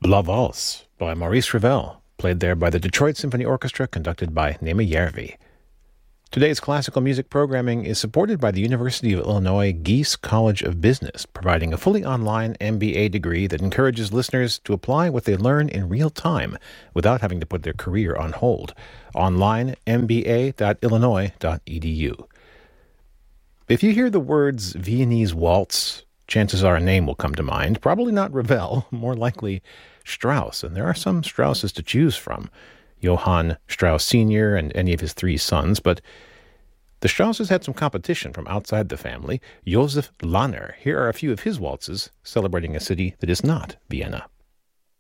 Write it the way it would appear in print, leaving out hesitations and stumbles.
La Valse by Maurice Ravel, played there by the Detroit Symphony Orchestra, conducted by Nema Järvi. Today's classical music programming is supported by the University of Illinois Gies College of Business, providing a fully online MBA degree that encourages listeners to apply what they learn in real time without having to put their career on hold. Online, mba.illinois.edu. If you hear the words Viennese waltz, chances are a name will come to mind. Probably not Ravel, more likely Strauss. And there are some Strausses to choose from. Johann Strauss Sr. and any of his three sons. But the Strausses had some competition from outside the family. Joseph Lahner. Here are a few of his waltzes celebrating a city that is not Vienna.